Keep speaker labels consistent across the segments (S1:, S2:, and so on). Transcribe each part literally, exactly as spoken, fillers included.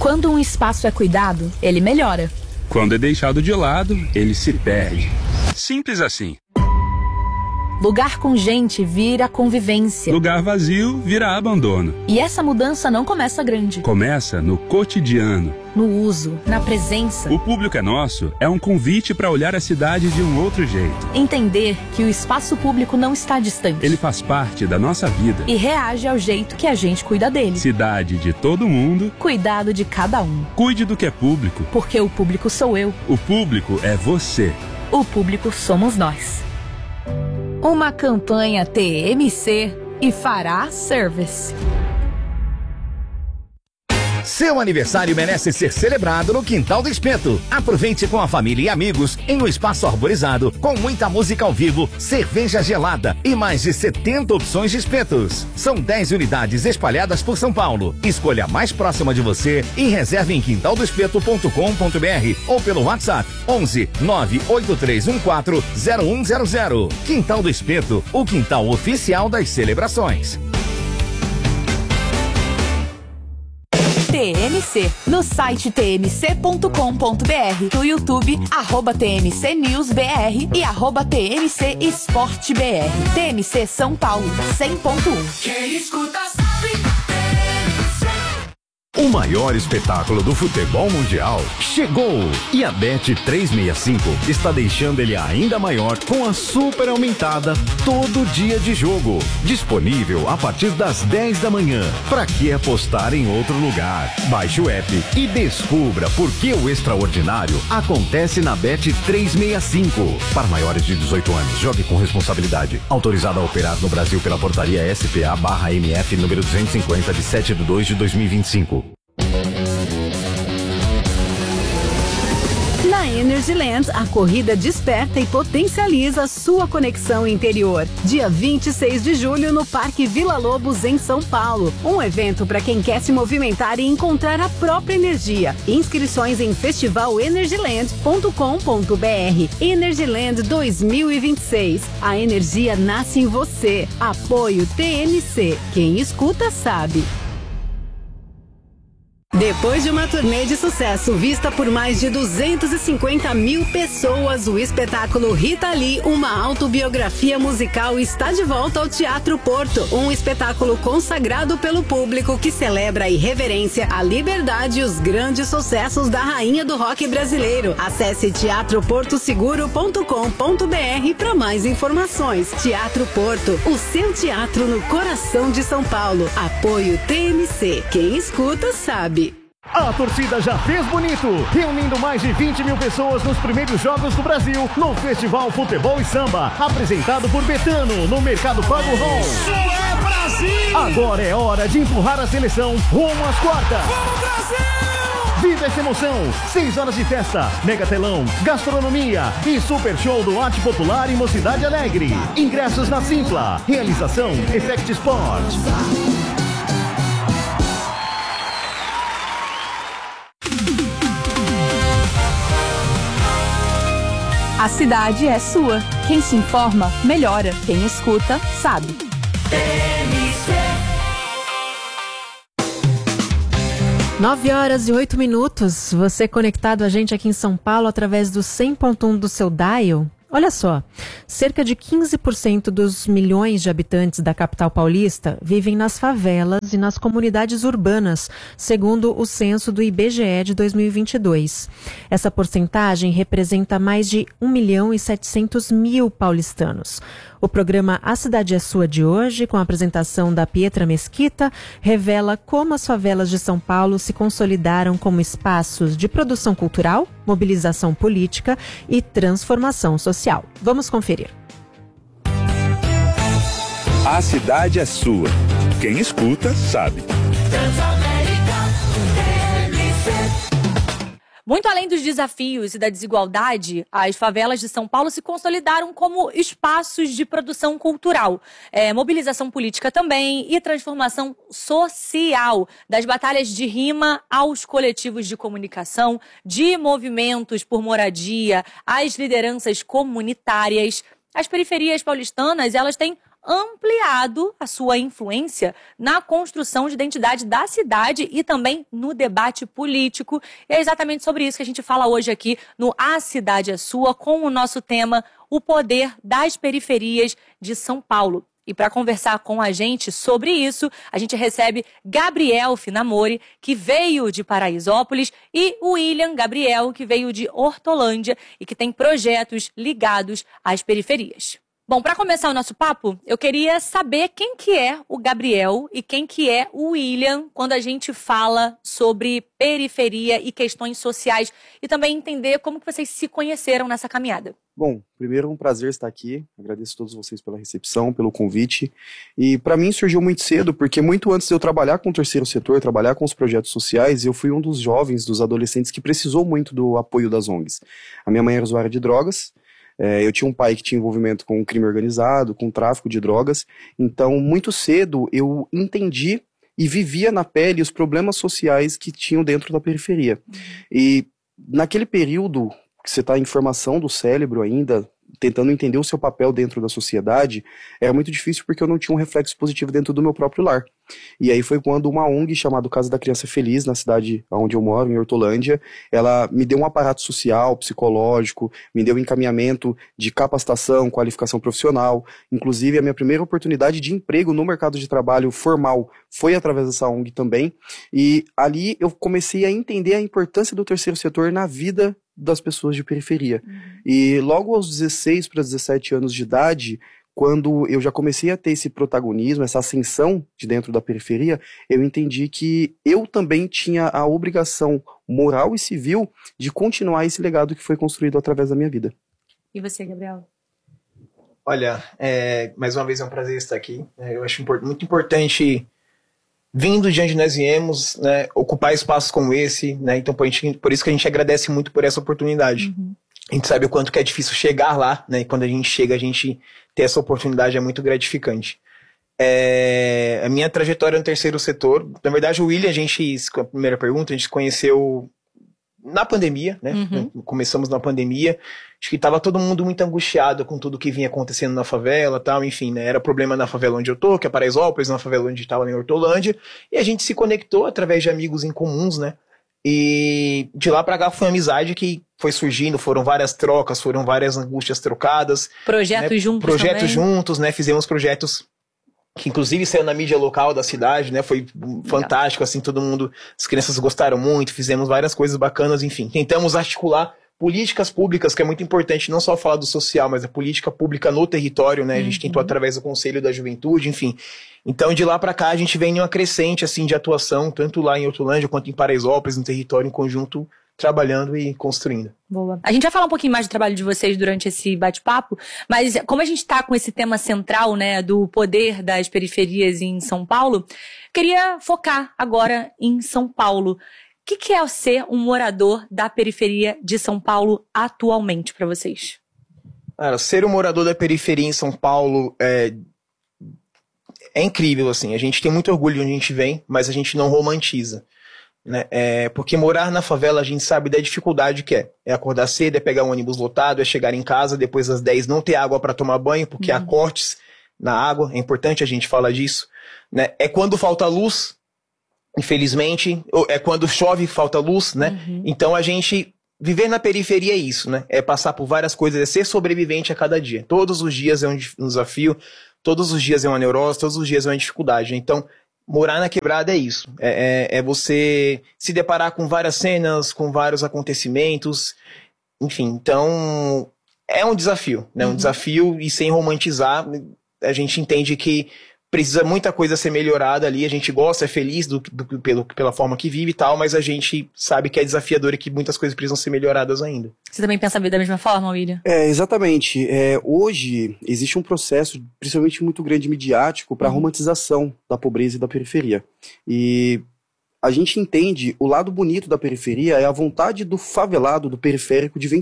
S1: Quando um espaço é cuidado, ele melhora.
S2: Quando é deixado de lado, ele se perde. Simples assim.
S1: Lugar com gente vira convivência.
S2: Lugar vazio vira abandono.
S1: E essa mudança não começa grande.
S2: Começa no cotidiano.
S1: No uso, na presença.
S2: O Público é Nosso é um convite para olhar a cidade de um outro jeito.
S1: Entender que o espaço público não está distante.
S2: Ele faz parte da nossa vida.
S1: E reage ao jeito que a gente cuida dele.
S2: Cidade de todo mundo.
S1: Cuidado de cada um.
S2: Cuide do que é público.
S1: Porque o público sou eu.
S2: O público é você.
S1: O público somos nós. Uma campanha T M C e Fará Service.
S3: Seu aniversário merece ser celebrado no Quintal do Espeto. Aproveite com a família e amigos em um espaço arborizado, com muita música ao vivo, cerveja gelada e mais de setenta opções de espetos. São dez unidades espalhadas por São Paulo. Escolha a mais próxima de você e reserve em quintal do espeto ponto com ponto br ou pelo WhatsApp onze nove oito três um quatro zero um zero zero. Quintal do Espeto, o quintal oficial das celebrações.
S1: T M C, no site t m c ponto com ponto br, no YouTube, arroba T M C News B R e arroba T M C Esporte B R. T M C São Paulo, cem ponto um.
S4: Quem escuta sabe.
S5: O maior espetáculo do futebol mundial chegou! E a Bet trezentos e sessenta e cinco está deixando ele ainda maior com a super aumentada todo dia de jogo. Disponível a partir das dez da manhã. Pra que apostar em outro lugar? Baixe o app e descubra por que o extraordinário acontece na Bet trezentos e sessenta e cinco. Para maiores de dezoito anos, jogue com responsabilidade. Autorizado a operar no Brasil pela portaria S P A barra M F número duzentos e cinquenta de sete de dois de dois mil e vinte e cinco.
S6: Na Energyland, a corrida desperta e potencializa sua conexão interior. Dia vinte e seis de julho no Parque Vila Lobos, em São Paulo. Um evento para quem quer se movimentar e encontrar a própria energia. Inscrições em festival energyland ponto com ponto br. Energyland dois mil e vinte e seis. A energia nasce em você. Apoio T M C. Quem escuta sabe. Depois de uma turnê de sucesso vista por mais de duzentas e cinquenta mil pessoas, o espetáculo Rita Lee, uma autobiografia musical, está de volta ao Teatro Porto. Um espetáculo consagrado pelo público que celebra a irreverência, a liberdade e os grandes sucessos da rainha do rock brasileiro. Acesse teatro porto seguro ponto com ponto br para mais informações. Teatro Porto, o seu teatro no coração de São Paulo. Apoio T M C. Quem escuta sabe.
S7: A torcida já fez bonito, reunindo mais de vinte mil pessoas nos primeiros jogos do Brasil no Festival Futebol e Samba, apresentado por Betano no Mercado Pago Hall.
S4: Isso é Brasil!
S7: Agora é hora de empurrar a seleção rumo às quartas.
S4: Vamos, Brasil!
S7: Viva essa emoção! Seis horas de festa, mega telão, gastronomia e super show do Arte Popular e Mocidade Alegre. Ingressos na Simpla. Realização Effect Sport.
S1: A cidade é sua. Quem se informa, melhora. Quem escuta, sabe.
S8: nove horas e oito minutos. Você conectado a gente aqui em São Paulo através do cem ponto um do seu dial. Olha só, cerca de quinze por cento dos milhões de habitantes da capital paulista vivem nas favelas e nas comunidades urbanas, segundo o censo do I B G E de dois mil e vinte e dois. Essa porcentagem representa mais de um milhão e setecentos mil paulistanos. O programa A Cidade é Sua de hoje, com a apresentação da Pietra Mesquita, revela como as favelas de São Paulo se consolidaram como espaços de produção cultural, mobilização política e transformação social. Vamos conferir.
S2: A cidade é sua. Quem escuta, sabe.
S9: Muito além dos desafios e da desigualdade, as favelas de São Paulo se consolidaram como espaços de produção cultural, é, mobilização política também e transformação social, das batalhas de rima aos coletivos de comunicação, de movimentos por moradia, às lideranças comunitárias. As periferias paulistanas, elas têm ampliado a sua influência na construção de identidade da cidade e também no debate político. E é exatamente sobre isso que a gente fala hoje aqui no A Cidade é Sua, com o nosso tema O Poder das Periferias de São Paulo. E para conversar com a gente sobre isso, a gente recebe Gabriel Finamori, que veio de Paraisópolis, e o William Gabriel, que veio de Hortolândia e que tem projetos ligados às periferias. Bom, para começar o nosso papo, eu queria saber quem que é o Gabriel e quem que é o William quando a gente fala sobre periferia e questões sociais e também entender como que vocês se conheceram nessa caminhada.
S10: Bom, primeiro é um prazer estar aqui, agradeço a todos vocês pela recepção, pelo convite, e para mim surgiu muito cedo, porque muito antes de eu trabalhar com o terceiro setor, trabalhar com os projetos sociais, eu fui um dos jovens, dos adolescentes que precisou muito do apoio das O N Gs. A minha mãe era usuária de drogas, é, eu tinha um pai que tinha envolvimento com crime organizado, com tráfico de drogas, então muito cedo eu entendi e vivia na pele os problemas sociais que tinham dentro da periferia. E naquele período que você está em formação do cérebro ainda, tentando entender o seu papel dentro da sociedade, era muito difícil porque eu não tinha um reflexo positivo dentro do meu próprio lar. E aí foi quando uma O N G chamada Casa da Criança Feliz, na cidade onde eu moro, em Hortolândia, ela me deu um aparato social, psicológico, me deu encaminhamento de capacitação, qualificação profissional. Inclusive, a minha primeira oportunidade de emprego no mercado de trabalho formal foi através dessa O N G também. E ali eu comecei a entender a importância do terceiro setor na vida das pessoas de periferia. Uhum. E logo aos dezesseis para dezessete anos de idade, quando eu já comecei a ter esse protagonismo, essa ascensão de dentro da periferia, eu entendi que eu também tinha a obrigação moral e civil de continuar esse legado que foi construído através da minha vida.
S9: E você, Gabriel?
S11: Olha, é, mais uma vez é um prazer estar aqui. Eu acho import- muito importante, vindo de onde nós viemos, né, ocupar espaços como esse, né, então por, gente, por isso que a gente agradece muito por essa oportunidade. Uhum. A gente sabe o quanto que é difícil chegar lá, né, e quando a gente chega, a gente ter essa oportunidade é muito gratificante. É, a minha trajetória no terceiro setor, na verdade o William, a gente, a primeira pergunta, a gente se conheceu na pandemia, né, uhum. Começamos na pandemia, acho que estava todo mundo muito angustiado com tudo que vinha acontecendo na favela, tal, enfim, né, era problema na favela onde eu tô, que é Paraisópolis, na favela onde estava em Hortolândia, e a gente se conectou através de amigos em comuns, né, e de lá pra cá foi uma amizade que foi surgindo, foram várias trocas, foram várias angústias trocadas.
S9: Projetos, né, juntos
S11: Projetos
S9: também.
S11: juntos, né, fizemos projetos que inclusive saiu na mídia local da cidade, né, foi fantástico, assim, todo mundo, as crianças gostaram muito, fizemos várias coisas bacanas, enfim, tentamos articular políticas públicas, que é muito importante, não só falar do social, mas a política pública no território, né, a gente uhum. tentou através do Conselho da Juventude, enfim, então de lá pra cá a gente vem em uma crescente, assim, de atuação, tanto lá em Hortolândia quanto em Paraisópolis, no território em conjunto, trabalhando e construindo.
S9: Boa. A gente vai falar um pouquinho mais do trabalho de vocês durante esse bate-papo, mas como a gente está com esse tema central, né, do poder das periferias em São Paulo, queria focar agora em São Paulo. O que, que é ser um morador da periferia de São Paulo atualmente para vocês?
S11: Cara, ser um morador da periferia em São Paulo é, é incrível, assim. A gente tem muito orgulho de onde a gente vem, mas a gente não romantiza. Né? É, porque morar na favela a gente sabe da dificuldade que é. É acordar cedo, é pegar um ônibus lotado, é chegar em casa depois das dez, não ter água para tomar banho, porque uhum. há cortes na água, é importante a gente falar disso. Né? É quando falta luz, infelizmente, é quando chove falta luz, né? Uhum. Então a gente, viver na periferia é isso, né? É passar por várias coisas, é ser sobrevivente a cada dia. Todos os dias é um desafio, todos os dias é uma neurose, todos os dias é uma dificuldade. Então, morar na quebrada é isso, é, é, é você se deparar com várias cenas, com vários acontecimentos, enfim, então é um desafio, né? Um uhum. desafio, e sem romantizar, a gente entende que precisa muita coisa ser melhorada ali, a gente gosta, é feliz do, do, pelo, pela forma que vive e tal, mas a gente sabe que é desafiador e que muitas coisas precisam ser melhoradas ainda.
S9: Você também pensa da mesma forma, William?
S10: É, exatamente. É, hoje existe um processo, principalmente muito grande midiático, para a uhum. romantização da pobreza e da periferia. E a gente entende, o lado bonito da periferia é a vontade do favelado, do periférico de vencer.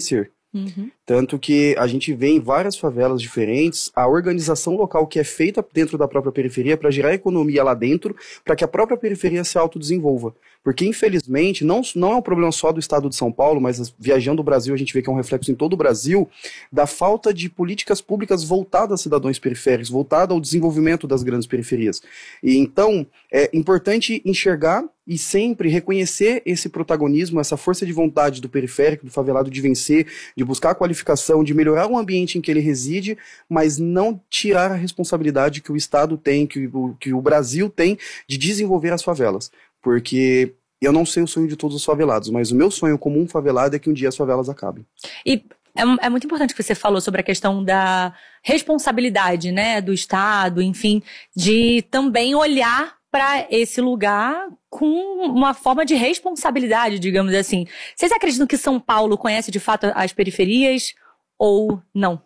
S9: Uhum.
S10: Tanto que a gente vê em várias favelas diferentes a organização local que é feita dentro da própria periferia para gerar economia lá dentro, para que a própria periferia se autodesenvolva. Porque, infelizmente, não, não é um problema só do estado de São Paulo, mas viajando o Brasil a gente vê que é um reflexo em todo o Brasil, da falta de políticas públicas voltadas a cidadãos periféricos, voltada ao desenvolvimento das grandes periferias. E então, é importante enxergar e sempre reconhecer esse protagonismo, essa força de vontade do periférico, do favelado de vencer, de buscar a qualificação, de melhorar o ambiente em que ele reside, mas não tirar a responsabilidade que o Estado tem, que o, que o Brasil tem de desenvolver as favelas. Porque eu não sei o sonho de todos os favelados, mas o meu sonho como um favelado é que um dia as favelas acabem.
S9: E é, é muito importante que você falou sobre a questão da responsabilidade, né, do Estado, enfim, de também olhar para esse lugar com uma forma de responsabilidade, digamos assim. Vocês acreditam que São Paulo conhece de fato as periferias ou não?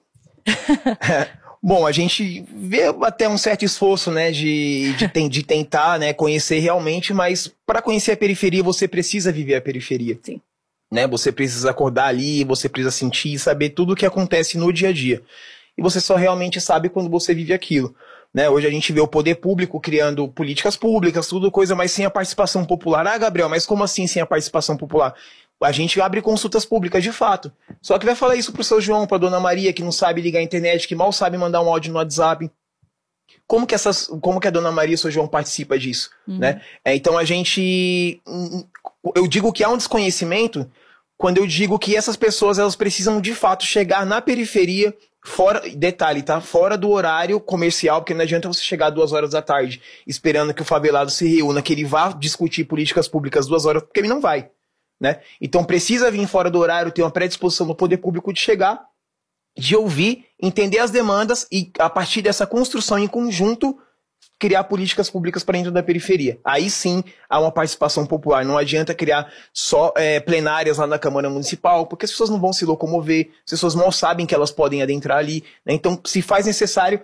S11: Bom, a gente vê até um certo esforço, né, de, de, ten, de tentar, né, conhecer realmente, mas para conhecer a periferia você precisa viver a periferia.
S9: Sim.
S11: Né, você precisa acordar ali, você precisa sentir e saber tudo o que acontece no dia a dia. E você só realmente sabe quando você vive aquilo. Né, hoje a gente vê o poder público criando políticas públicas, tudo coisa, mas sem a participação popular. Ah, Gabriel, mas como assim sem a participação popular? A gente abre consultas públicas de fato. Só que vai falar isso pro seu João, pra Dona Maria, que não sabe ligar a internet, que mal sabe mandar um áudio no WhatsApp. Como que, essas, como que a Dona Maria e o seu João participa disso? Uhum. Né? É, então a gente... Eu digo que há um desconhecimento quando eu digo que essas pessoas elas precisam de fato chegar na periferia, fora, detalhe, tá? Fora do horário comercial, porque não adianta você chegar duas horas da tarde esperando que o favelado se reúna, que ele vá discutir políticas públicas duas horas, porque ele não vai. Né? Então precisa vir fora do horário, ter uma predisposição do poder público de chegar, de ouvir, entender as demandas e a partir dessa construção em conjunto criar políticas públicas para dentro da periferia. Aí sim há uma participação popular. Não adianta criar só é, plenárias lá na Câmara Municipal, porque as pessoas não vão se locomover, as pessoas mal sabem que elas podem adentrar ali. Né? Então se faz necessário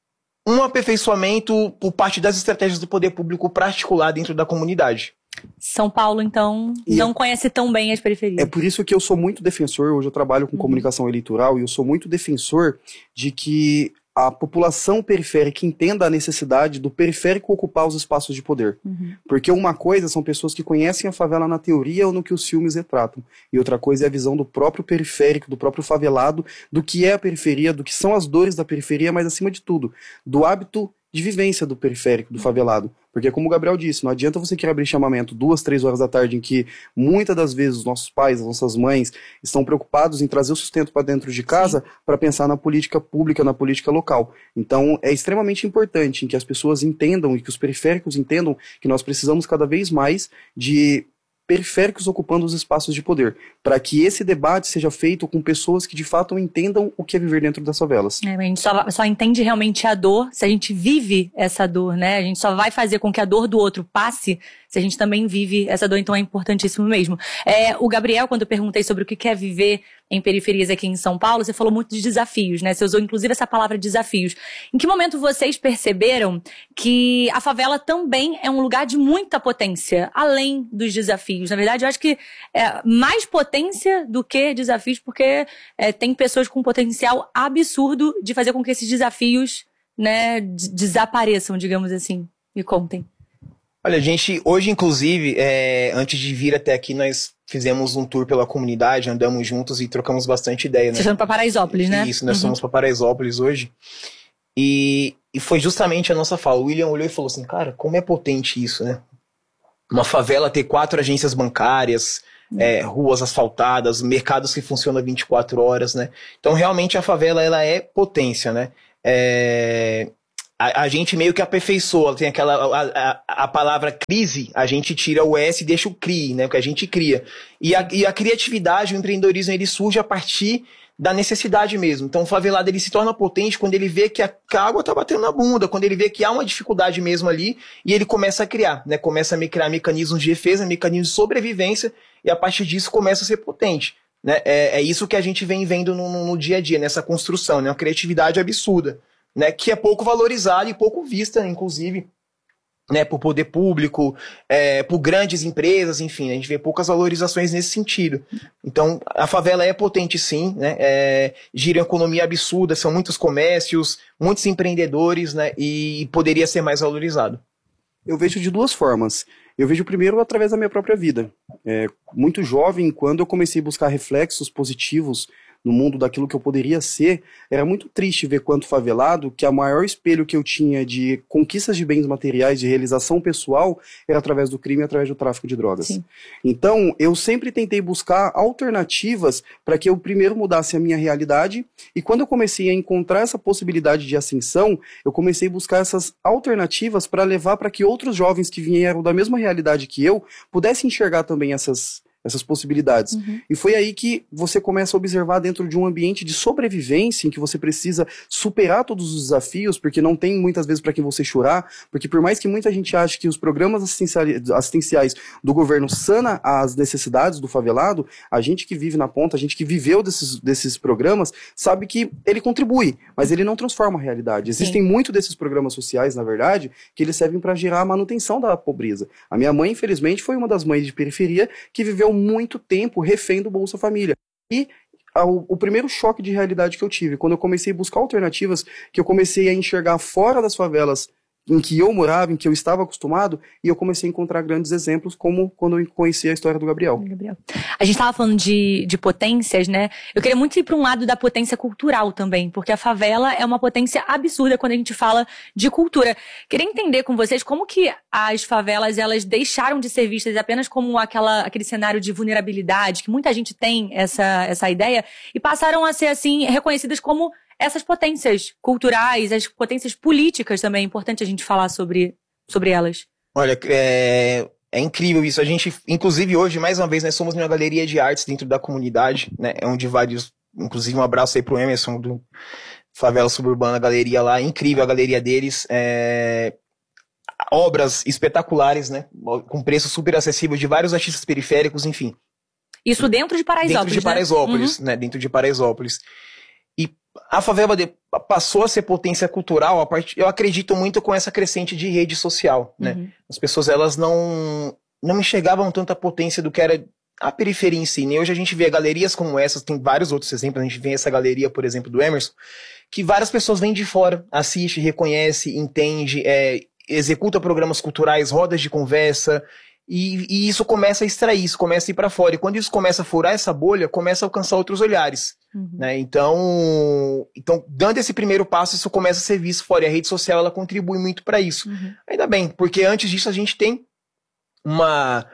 S11: um aperfeiçoamento por parte das estratégias do poder público para articular dentro da comunidade.
S9: São Paulo, então, e não conhece tão bem as periferias.
S10: É por isso que eu sou muito defensor, hoje eu trabalho com uhum. comunicação eleitoral, e eu sou muito defensor de que a população periférica entenda a necessidade do periférico ocupar os espaços de poder. Uhum. Porque uma coisa são pessoas que conhecem a favela na teoria ou no que os filmes retratam, e outra coisa é a visão do próprio periférico, do próprio favelado, do que é a periferia, do que são as dores da periferia, mas acima de tudo, do hábito de vivência do periférico, do favelado. Porque como o Gabriel disse, não adianta você querer abrir chamamento duas, três horas da tarde em que muitas das vezes os nossos pais, as nossas mães estão preocupados em trazer o sustento para dentro de casa para pensar na política pública, na política local. Então é extremamente importante em que as pessoas entendam e que os periféricos entendam que nós precisamos cada vez mais de periféricos ocupando os espaços de poder, para que esse debate seja feito com pessoas que de fato entendam o que é viver dentro das favelas.
S9: É, a gente só, só entende realmente a dor se a gente vive essa dor, né? A gente só vai fazer com que a dor do outro passe se a gente também vive essa dor, então é importantíssimo mesmo. É, o Gabriel, quando eu perguntei sobre o que é viver em periferias aqui em São Paulo, você falou muito de desafios, né? Você usou inclusive essa palavra desafios. Em que momento vocês perceberam que a favela também é um lugar de muita potência, além dos desafios? Na verdade, eu acho que é mais potência do que desafios, porque é, tem pessoas com potencial absurdo de fazer com que esses desafios, né, desapareçam, digamos assim. Me contem.
S11: Olha, gente, hoje inclusive, é, antes de vir até aqui, nós fizemos um tour pela comunidade, andamos juntos e trocamos bastante ideia, né?
S9: Vocês foram pra Paraisópolis, né?
S11: Isso, nós
S9: uhum.
S11: fomos pra Paraisópolis hoje. E, e foi justamente a nossa fala. O William olhou e falou assim, cara, como é potente isso, né? Uma favela ter quatro agências bancárias, uhum. é, ruas asfaltadas, mercados que funcionam vinte e quatro horas, né? Então, realmente, a favela, ela é potência, né? É... A, a gente meio que aperfeiçoa, tem aquela a, a, a palavra crise, a gente tira o S e deixa o C R I, né, que a gente cria. E a, e a criatividade, o empreendedorismo, ele surge a partir da necessidade mesmo. Então o favelado ele se torna potente quando ele vê que a, que a água está batendo na bunda, quando ele vê que há uma dificuldade mesmo ali e ele começa a criar, né, começa a criar mecanismos de defesa, mecanismos de sobrevivência e a partir disso começa a ser potente. Né? É, é isso que a gente vem vendo no, no, no dia a dia, nessa construção, né, uma criatividade absurda. Né, que é pouco valorizada e pouco vista, inclusive, né, por poder público, é, por grandes empresas, enfim, a gente vê poucas valorizações nesse sentido. Então, a favela é potente sim, né, é, gira uma economia absurda, são muitos comércios, muitos empreendedores, né, e poderia ser mais valorizado.
S10: Eu vejo de duas formas. Eu vejo primeiro através da minha própria vida. É, muito jovem, quando eu comecei a buscar reflexos positivos no mundo daquilo que eu poderia ser, era muito triste ver quanto favelado, que a maior espelho que eu tinha de conquistas de bens materiais, de realização pessoal, era através do crime, através do tráfico de drogas. Sim. Então, eu sempre tentei buscar alternativas para que eu primeiro mudasse a minha realidade, e quando eu comecei a encontrar essa possibilidade de ascensão, eu comecei a buscar essas alternativas para levar para que outros jovens que vieram da mesma realidade que eu, pudessem enxergar também essas essas possibilidades. Uhum. E foi aí que você começa a observar dentro de um ambiente de sobrevivência, em que você precisa superar todos os desafios, porque não tem muitas vezes para quem você chorar, porque por mais que muita gente ache que os programas assistenciais, assistenciais do governo sana as necessidades do favelado, a gente que vive na ponta, a gente que viveu desses, desses programas, sabe que ele contribui, mas ele não transforma a realidade. Existem Sim. muito desses programas sociais, na verdade, que eles servem para gerar a manutenção da pobreza. A minha mãe, infelizmente, foi uma das mães de periferia que viveu muito tempo refém do Bolsa Família. E o, o primeiro choque de realidade que eu tive, quando eu comecei a buscar alternativas, que eu comecei a enxergar fora das favelas em que eu morava, em que eu estava acostumado, e eu comecei a encontrar grandes exemplos, como quando eu conheci a história do Gabriel.
S9: Gabriel. A gente estava falando de, de potências, né? Eu queria muito ir para um lado da potência cultural também, porque a favela é uma potência absurda quando a gente fala de cultura. Queria entender com vocês como que as favelas, elas deixaram de ser vistas apenas como aquela, aquele cenário de vulnerabilidade, que muita gente tem essa, essa ideia, e passaram a ser, assim, reconhecidas como essas potências culturais, as potências políticas também. É importante a gente falar sobre, sobre elas.
S11: Olha, é, é incrível isso. A gente, inclusive hoje, mais uma vez, nós somos uma galeria de artes dentro da comunidade, né? É onde vários, inclusive um abraço aí pro Emerson, do Favela Suburbana, galeria lá, incrível a galeria deles. É, obras espetaculares, né? Com preço super acessível de vários artistas periféricos, enfim.
S9: Isso dentro de Paraisópolis,
S11: Dentro de Paraisópolis, né?
S9: né?
S11: Uhum. Dentro de Paraisópolis. A favela de, passou a ser potência cultural, a part, eu acredito muito com essa crescente de rede social, né? Uhum. As pessoas, elas não, não enxergavam tanta potência do que era a periferia em si, né? Hoje a gente vê galerias como essas, tem vários outros exemplos, a gente vê essa galeria, por exemplo, do Emerson, que várias pessoas vêm de fora, assiste, reconhece, entende, é, executa programas culturais, rodas de conversa, e, e isso começa a extrair, isso começa a ir para fora, e quando isso começa a furar essa bolha, começa a alcançar outros olhares. Uhum. Né? Então, então, dando esse primeiro passo, isso começa a ser visto fora. E a rede social, ela contribui muito para isso. Uhum. Ainda bem, porque antes disso a gente tem uma,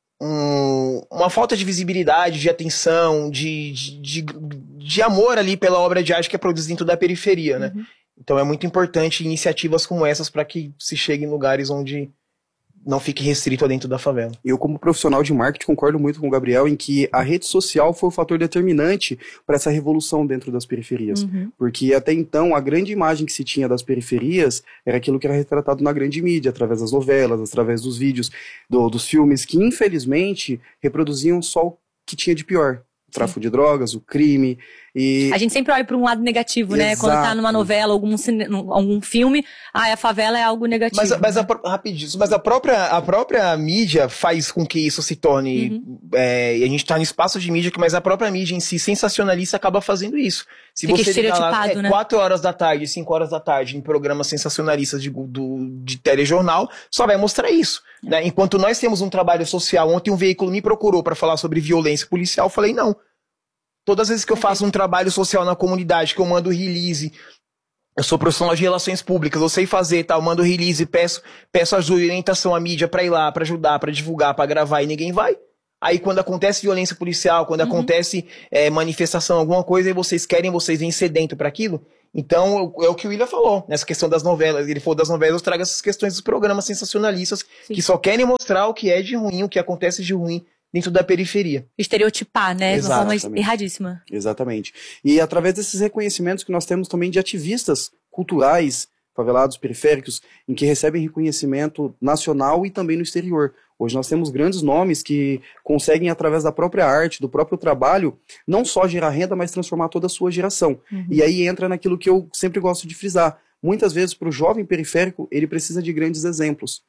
S11: um, uma falta de visibilidade, de atenção, de, de, de, de amor ali pela obra de arte que é produzida dentro da periferia. Né? Uhum. Então é muito importante iniciativas como essas para que se chegue em lugares onde não fique restrito dentro da favela.
S10: Eu, como profissional de marketing, concordo muito com o Gabriel em que a rede social foi o fator determinante para essa revolução dentro das periferias. Uhum. Porque até então, a grande imagem que se tinha das periferias era aquilo que era retratado na grande mídia, através das novelas, através dos vídeos, do, dos filmes, que infelizmente reproduziam só o que tinha de pior. O tráfico de drogas, o crime. E...
S9: A gente sempre olha para um lado negativo, né? Exato. Quando tá numa novela, algum, cine... algum filme, ah, a favela é algo negativo.
S11: Mas, mas, a, rapidinho, mas a, própria, a própria mídia faz com que isso se torne... Uhum. É, e a gente tá no espaço de mídia, mas a própria mídia em si, sensacionalista, acaba fazendo isso. Se
S9: Fica
S11: você
S9: estereotipado,
S11: lá, é,
S9: né?
S11: quatro horas da tarde, cinco horas da tarde, em programas sensacionalistas de, do, de telejornal, só vai mostrar isso. É. Né? Enquanto nós temos um trabalho social, ontem um veículo me procurou para falar sobre violência policial, eu falei, não. Todas as vezes que eu faço um trabalho social na comunidade, que eu mando release, eu sou profissional de relações públicas, eu sei fazer, tá? Eu mando release, peço, peço ajuda e orientação à mídia pra ir lá, pra ajudar, pra divulgar, pra gravar, e ninguém vai. Aí quando acontece violência policial, quando uhum. acontece é, manifestação, alguma coisa, e vocês querem, vocês vêm sedento pra aquilo. Então, é o que o William falou, nessa questão das novelas. Ele falou das novelas, eu trago essas questões dos programas sensacionalistas, Sim. que só querem mostrar o que é de ruim, o que acontece de ruim dentro da periferia.
S9: Estereotipar, né? De uma forma erradíssima.
S10: Exatamente. E através desses reconhecimentos que nós temos também de ativistas culturais, favelados, periféricos, em que recebem reconhecimento nacional e também no exterior. Hoje nós temos grandes nomes que conseguem, através da própria arte, do próprio trabalho, não só gerar renda, mas transformar toda a sua geração. Uhum. E aí entra naquilo que eu sempre gosto de frisar. Muitas vezes, para o jovem periférico, ele precisa de grandes exemplos.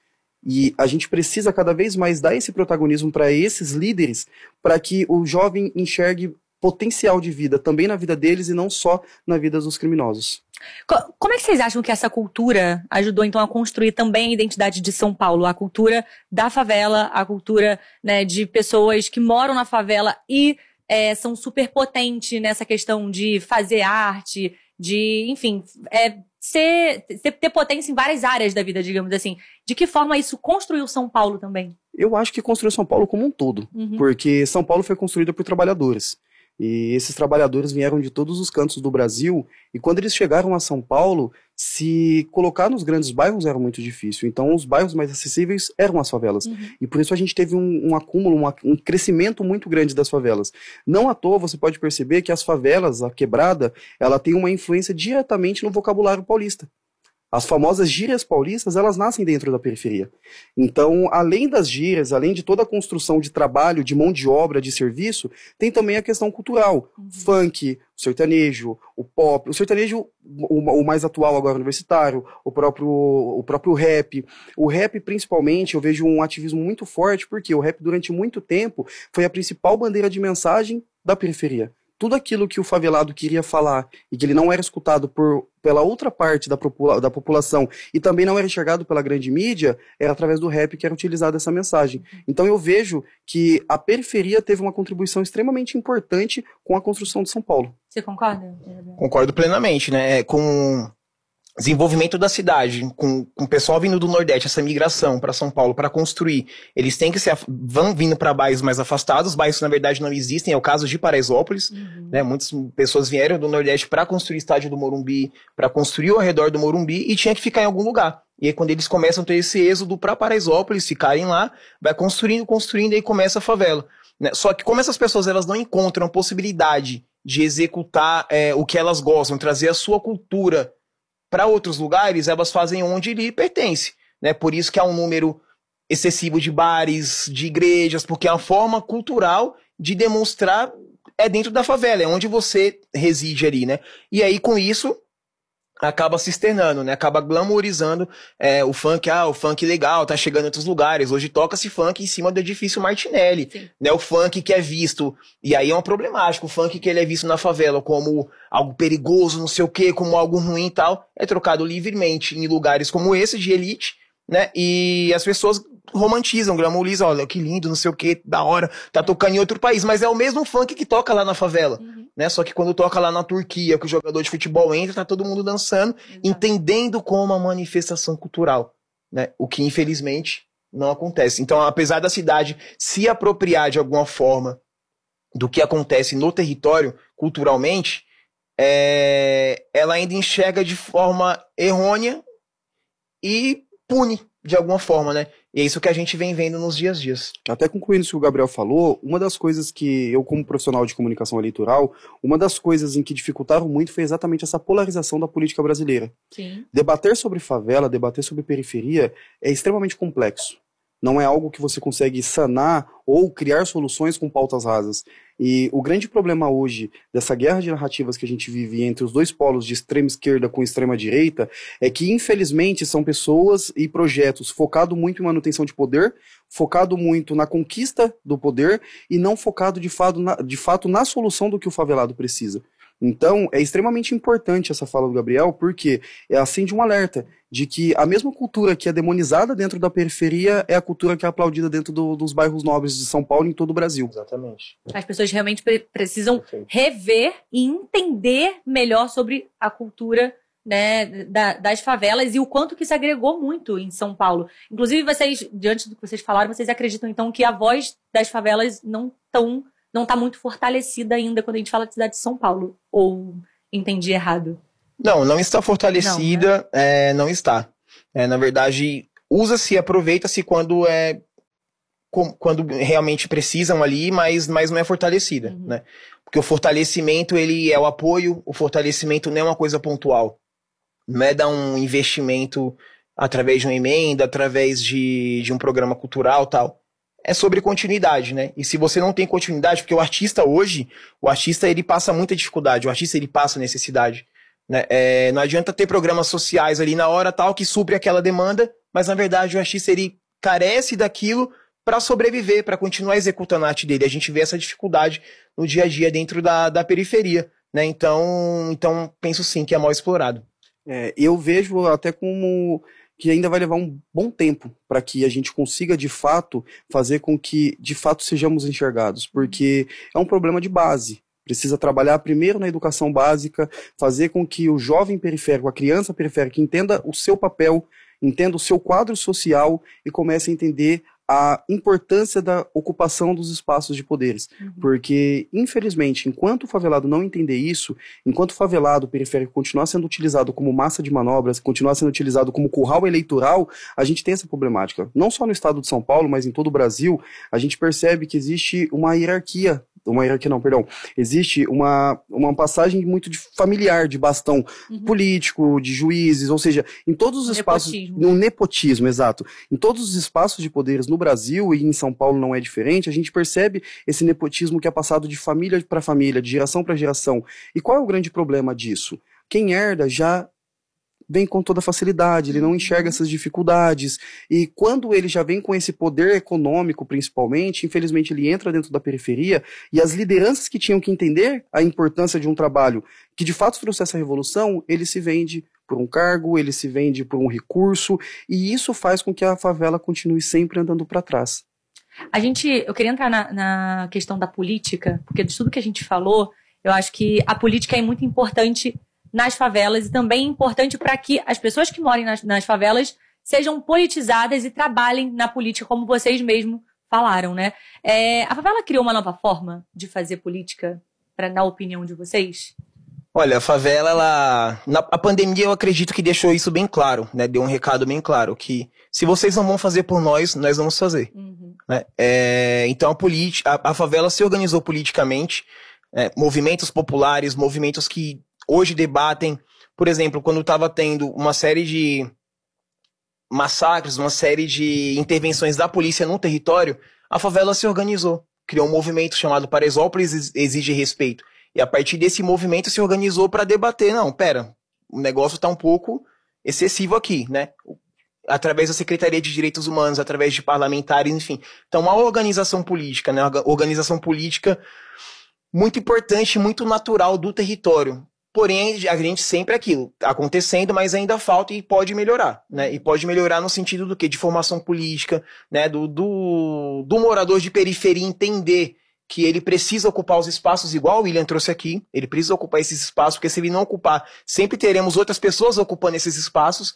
S10: E a gente precisa cada vez mais dar esse protagonismo para esses líderes, para que o jovem enxergue potencial de vida também na vida deles e não só na vida dos criminosos.
S9: Como é que vocês acham que essa cultura ajudou, então, a construir também a identidade de São Paulo? A cultura da favela, a cultura, né, de pessoas que moram na favela e é, são super potentes nessa questão de fazer arte, de, enfim, é, ser, ser, ter potência em várias áreas da vida, digamos assim. De que forma isso construiu São Paulo também?
S10: Eu acho que construiu São Paulo como um todo, uhum. porque São Paulo foi construída por trabalhadores. E esses trabalhadores vieram de todos os cantos do Brasil, e quando eles chegaram a São Paulo, se colocar nos grandes bairros era muito difícil. Então os bairros mais acessíveis eram as favelas. Uhum. E por isso a gente teve um, um acúmulo, um, um crescimento muito grande das favelas. Não à toa você pode perceber que as favelas, a quebrada, ela tem uma influência diretamente no vocabulário paulista. As famosas gírias paulistas, elas nascem dentro da periferia. Então, além das gírias, além de toda a construção de trabalho, de mão de obra, de serviço, tem também a questão cultural. Uhum. Funk, o sertanejo, o pop, o sertanejo, o, o mais atual agora universitário, o próprio, o próprio rap. O rap, principalmente, eu vejo um ativismo muito forte, porque o rap, durante muito tempo, foi a principal bandeira de mensagem da periferia. Tudo aquilo que o favelado queria falar e que ele não era escutado por, pela outra parte da, popula- da população e também não era enxergado pela grande mídia, era através do rap que era utilizada essa mensagem. Então eu vejo que a periferia teve uma contribuição extremamente importante com a construção de São Paulo.
S9: Você concorda?
S11: Concordo plenamente, né? Com desenvolvimento da cidade, com, com o pessoal vindo do Nordeste, essa migração para São Paulo para construir, eles têm que se af- vão vindo para bairros mais afastados, bairros que na verdade não existem, é o caso de Paraisópolis, uhum. né? Muitas pessoas vieram do Nordeste para construir o estádio do Morumbi, para construir ao redor do Morumbi e tinha que ficar em algum lugar. E aí quando eles começam a ter esse êxodo para Paraisópolis, ficarem lá, vai construindo, construindo e aí começa a favela. Né? Só que como essas pessoas elas não encontram a possibilidade de executar é, o que elas gostam, trazer a sua cultura para outros lugares, elas fazem onde lhe pertence, né? Por isso que há um número excessivo de bares, de igrejas, porque é uma forma cultural de demonstrar é dentro da favela, é onde você reside ali, né? E aí, com isso, acaba se externando, né? Acaba glamourizando é, o funk, ah, o funk legal, tá chegando em outros lugares. Hoje toca-se funk em cima do edifício Martinelli, Sim. né? O funk que é visto, e aí é uma problemática, o funk que ele é visto na favela como algo perigoso, não sei o quê, como algo ruim e tal, é trocado livremente em lugares como esse, de elite, né? E as pessoas romantizam, glamourizam, olha que lindo, não sei o que, da hora, tá tocando em outro país, mas é o mesmo funk que toca lá na favela, uhum. né? Só que quando toca lá na Turquia, que o jogador de futebol entra, tá todo mundo dançando, Exato. entendendo como uma manifestação cultural, né? O que infelizmente não acontece. Então, apesar da cidade se apropriar de alguma forma do que acontece no território culturalmente, é... ela ainda enxerga de forma errônea e pune de alguma forma, né? E é isso que a gente vem vendo nos dias a dias.
S10: Até concluindo isso que o Gabriel falou, uma das coisas que eu, como profissional de comunicação eleitoral, uma das coisas em que dificultaram muito foi exatamente essa polarização da política brasileira.
S9: Sim.
S10: Debater sobre favela, debater sobre periferia é extremamente complexo. Não é algo que você consegue sanar ou criar soluções com pautas rasas. E o grande problema hoje dessa guerra de narrativas que a gente vive entre os dois polos de extrema esquerda com extrema direita é que, infelizmente, são pessoas e projetos focados muito em manutenção de poder, focado muito na conquista do poder e não focado de fato, na, de fato na solução do que o favelado precisa. Então, é extremamente importante essa fala do Gabriel, porque é acende um alerta de que a mesma cultura que é demonizada dentro da periferia é a cultura que é aplaudida dentro do, dos bairros nobres de São Paulo e em todo o Brasil.
S11: Exatamente.
S9: As pessoas realmente pre- precisam Perfeito. rever e entender melhor sobre a cultura, né, da, das favelas e o quanto que isso agregou muito em São Paulo. Inclusive, vocês, diante do que vocês falaram, vocês acreditam, então, que a voz das favelas não tão... não está muito fortalecida ainda quando a gente fala de cidade de São Paulo, ou entendi errado?
S11: Não, não está fortalecida, não, né? é, não está. É, na verdade, usa-se, aproveita-se quando é com, quando realmente precisam ali, mas, mas não é fortalecida, uhum. né? Porque o fortalecimento, ele é o apoio, o fortalecimento não é uma coisa pontual. Não é dar um investimento através de uma emenda, através de, de um programa cultural, tal. É sobre continuidade, né? E se você não tem continuidade, porque o artista hoje, o artista ele passa muita dificuldade, o artista ele passa necessidade, né? É, não adianta ter programas sociais ali na hora tal que supre aquela demanda, mas na verdade o artista ele carece daquilo para sobreviver, para continuar executando a arte dele. A gente vê essa dificuldade no dia a dia dentro da, da periferia, né? Então, então, penso sim que é mal explorado.
S10: É, eu vejo até como que ainda vai levar um bom tempo para que a gente consiga, de fato, fazer com que, de fato, sejamos enxergados, porque é um problema de base. Precisa trabalhar primeiro na educação básica, fazer com que o jovem periférico, a criança periférica, entenda o seu papel, entenda o seu quadro social e comece a entender a importância da ocupação dos espaços de poderes. Uhum. Porque, infelizmente, enquanto o favelado não entender isso, enquanto o favelado periférico continuar sendo utilizado como massa de manobras, continuar sendo utilizado como curral eleitoral, a gente tem essa problemática. Não só no estado de São Paulo, mas em todo o Brasil, a gente percebe que existe uma hierarquia uma hierarquia não, perdão, existe uma, uma passagem muito de familiar, de bastão uhum. político, de juízes, ou seja, em todos os espaços, no nepotismo, exato, em todos os espaços de poderes no Brasil e em São Paulo não é diferente, a gente percebe esse nepotismo que é passado de família para família, de geração para geração. E qual é o grande problema disso? Quem herda já vem com toda facilidade, ele não enxerga essas dificuldades, e quando ele já vem com esse poder econômico, principalmente, infelizmente ele entra dentro da periferia, e as lideranças que tinham que entender a importância de um trabalho que de fato trouxe essa revolução, ele se vende por um cargo, ele se vende por um recurso, e isso faz com que a favela continue sempre andando para trás.
S9: A gente, eu queria entrar na, na questão da política, porque de tudo que a gente falou, eu acho que a política é muito importante nas favelas e também é importante para que as pessoas que moram nas, nas favelas sejam politizadas e trabalhem na política, como vocês mesmos falaram, né? É, a favela criou uma nova forma de fazer política, pra, na opinião de vocês?
S11: Olha, a favela, ela, na, a pandemia eu acredito que deixou isso bem claro, né? Deu um recado bem claro, que se vocês não vão fazer por nós, nós vamos fazer. Uhum. Né? É, então a, política, a, a favela se organizou politicamente, é, movimentos populares, movimentos que hoje debatem, por exemplo, quando estava tendo uma série de massacres, uma série de intervenções da polícia no território, a favela se organizou, criou um movimento chamado Paraisópolis Exige Respeito. E a partir desse movimento se organizou para debater, não, pera, o negócio está um pouco excessivo aqui, né? Através da Secretaria de Direitos Humanos, através de parlamentares, enfim. Então, uma organização política, né? Uma organização política muito importante, muito natural do território. Porém, a gente sempre aquilo, acontecendo, mas ainda falta e pode melhorar, né? E pode melhorar no sentido do quê? De formação política, né? Do, do, do morador de periferia entender que ele precisa ocupar os espaços, igual o William trouxe aqui, ele precisa ocupar esses espaços, porque se ele não ocupar, sempre teremos outras pessoas ocupando esses espaços.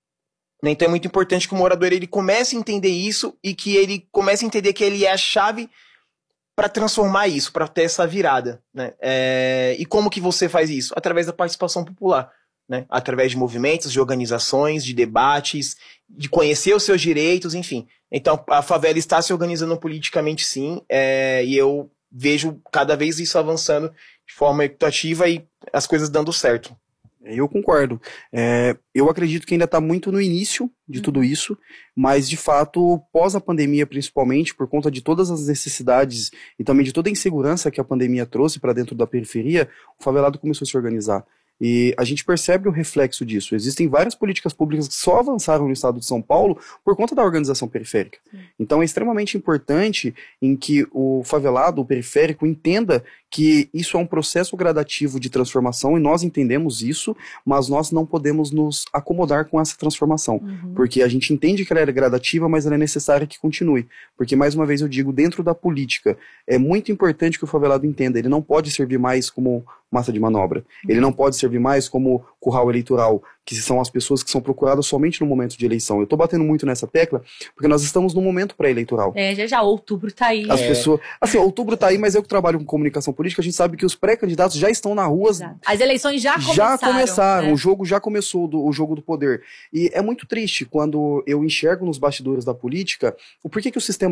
S11: Né? Então é muito importante que o morador ele comece a entender isso e que ele comece a entender que ele é a chave para transformar isso, para ter essa virada, né? É, e como que você faz isso? Através da participação popular, né? Através de movimentos, de organizações, de debates, de conhecer os seus direitos, enfim. Então a favela está se organizando politicamente sim, é, e eu vejo cada vez isso avançando de forma equitativa e as coisas dando certo.
S10: Eu concordo. É, eu acredito que ainda está muito no início de uhum. tudo isso, mas de fato, pós a pandemia principalmente, por conta de todas as necessidades e também de toda a insegurança que a pandemia trouxe para dentro da periferia, o favelado começou a se organizar. E a gente percebe o reflexo disso. Existem várias políticas públicas que só avançaram no estado de São Paulo por conta da organização periférica. Sim. Então é extremamente importante em que o favelado, o periférico, entenda que isso é um processo gradativo de transformação e nós entendemos isso, mas nós não podemos nos acomodar com essa transformação. Uhum. Porque a gente entende que ela é gradativa, mas ela é necessária que continue. Porque, mais uma vez eu digo, dentro da política, é muito importante que o favelado entenda, ele não pode servir mais como massa de manobra. Uhum. Ele não pode servir mais como curral eleitoral, que são as pessoas que são procuradas somente no momento de eleição. Eu tô batendo muito nessa tecla, porque nós estamos num momento pré-eleitoral.
S9: É, já já, outubro tá aí.
S10: As
S9: é.
S10: pessoas... Assim, outubro tá aí, mas eu que trabalho com comunicação política, a gente sabe que os pré-candidatos já estão na rua.
S9: Exato. As eleições já começaram.
S10: Já começaram,
S9: né?
S10: O jogo já começou, do, o jogo do poder. E é muito triste quando eu enxergo nos bastidores da política o porquê que o sistema